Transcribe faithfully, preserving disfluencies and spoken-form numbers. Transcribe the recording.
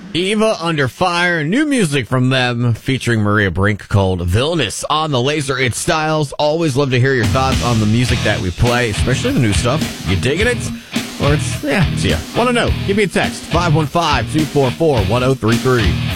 Eva Under Fire, new music from them featuring Maria Brink called Villainous on the Laser. It's Styles. Always love to hear your thoughts on the music that we play, especially the new stuff. You digging it? Or it's, yeah, it's yeah. Want to know? Give me a text, five one five, two four four, one oh three three.